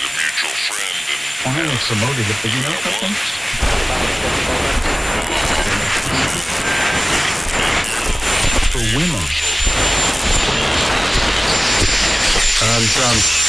Finally promoted it, but you know something? For women. Drums.